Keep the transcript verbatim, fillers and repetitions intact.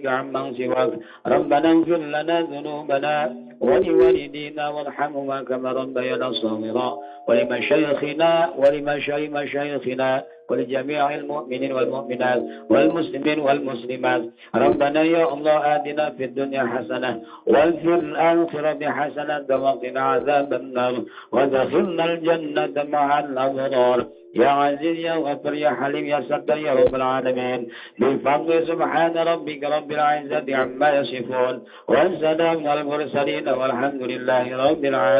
عمن سواك. ربنا اغفر لنا ذنوبنا ولوالدينا وارحمهما كما ربيانا صغيرا، ولمشايخنا ولمشايخنا ولجميع المؤمنين والمؤمنات والمسلمين والمسلمات. ربنا يا الله آتنا في الدنيا حسنة وفي الآخرة حسنة وقنا عذاب النار وادخلنا الجنة مع الأبرار يا عزيز يا غفر يا حليم يا ستر يا رب العالمين. بفضل سبحان ربك رب العزة عما يصفون والسلام على المرسلين والحمد لله رب العالمين.